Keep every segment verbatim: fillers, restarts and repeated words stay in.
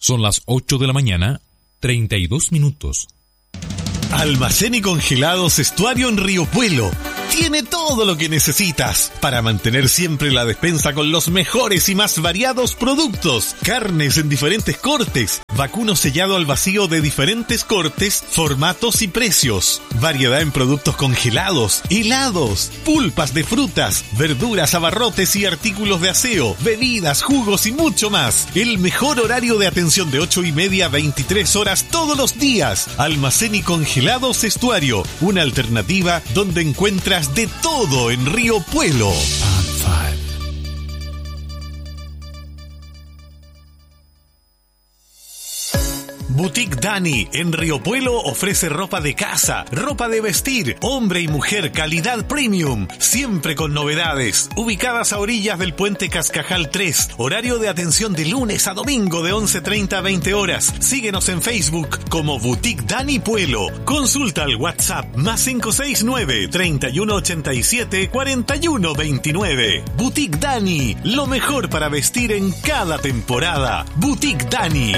Son las ocho de la mañana, treinta y dos minutos. Almacén y Congelados Estuario en Río Puelo. Tiene todo lo que necesitas para mantener siempre la despensa con los mejores y más variados productos. Carnes en diferentes cortes, vacuno sellado al vacío de diferentes cortes, formatos y precios. Variedad en productos congelados, helados, pulpas de frutas, verduras, abarrotes y artículos de aseo, bebidas, jugos y mucho más. El mejor horario de atención de ocho y media a veintitrés horas todos los días. Almacén y Congelados Estuario, una alternativa donde encuentras de todo en Río Puelo. Boutique Dani en Río Puelo ofrece ropa de casa, ropa de vestir, hombre y mujer, calidad premium, siempre con novedades. Ubicadas a orillas del puente Cascajal tres, horario de atención de lunes a domingo de once treinta a veinte horas. Síguenos en Facebook como Boutique Dani Puelo. Consulta al WhatsApp más cinco seis nueve, treinta y uno ochenta y siete, cuarenta y uno veintinueve. Boutique Dani, lo mejor para vestir en cada temporada. Boutique Dani.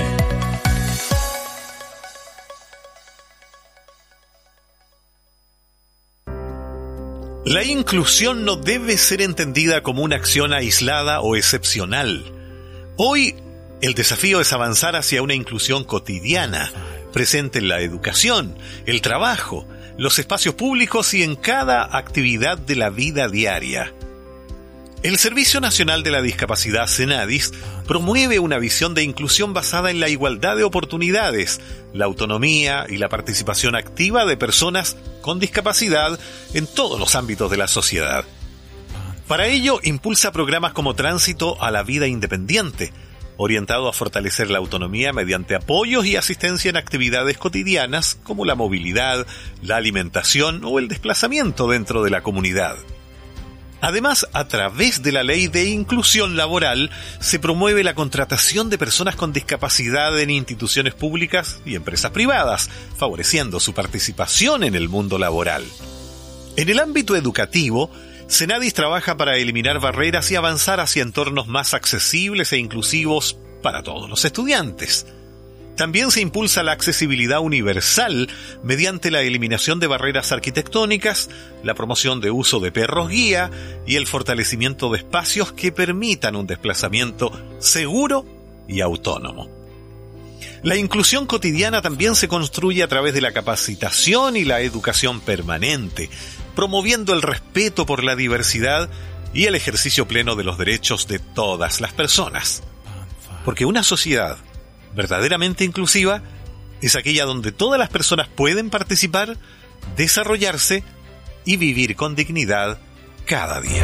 La inclusión no debe ser entendida como una acción aislada o excepcional. Hoy, el desafío es avanzar hacia una inclusión cotidiana, presente en la educación, el trabajo, los espacios públicos y en cada actividad de la vida diaria. El Servicio Nacional de la Discapacidad, Senadis, promueve una visión de inclusión basada en la igualdad de oportunidades, la autonomía y la participación activa de personas con discapacidad en todos los ámbitos de la sociedad. Para ello, impulsa programas como Tránsito a la Vida Independiente, orientado a fortalecer la autonomía mediante apoyos y asistencia en actividades cotidianas como la movilidad, la alimentación o el desplazamiento dentro de la comunidad. Además, a través de la Ley de Inclusión Laboral, se promueve la contratación de personas con discapacidad en instituciones públicas y empresas privadas, favoreciendo su participación en el mundo laboral. En el ámbito educativo, Senadis trabaja para eliminar barreras y avanzar hacia entornos más accesibles e inclusivos para todos los estudiantes. También se impulsa la accesibilidad universal mediante la eliminación de barreras arquitectónicas, la promoción de uso de perros guía y el fortalecimiento de espacios que permitan un desplazamiento seguro y autónomo. La inclusión cotidiana también se construye a través de la capacitación y la educación permanente, promoviendo el respeto por la diversidad y el ejercicio pleno de los derechos de todas las personas. Porque una sociedad verdaderamente inclusiva es aquella donde todas las personas pueden participar, desarrollarse y vivir con dignidad cada día.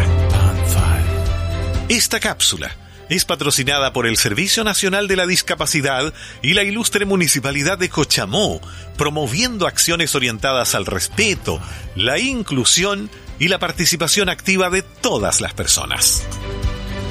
Esta cápsula es patrocinada por el Servicio Nacional de la Discapacidad y la ilustre Municipalidad de Cochamó, promoviendo acciones orientadas al respeto, la inclusión y la participación activa de todas las personas.